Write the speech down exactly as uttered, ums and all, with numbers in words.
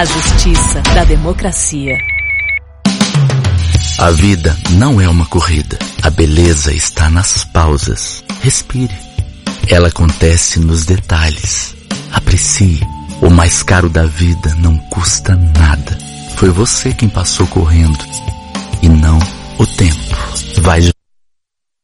A justiça da democracia. A vida não é uma corrida. A beleza está nas pausas. Respire. Ela acontece nos detalhes. Aprecie. O mais caro da vida não custa nada. Foi você quem passou correndo e não o tempo. Vai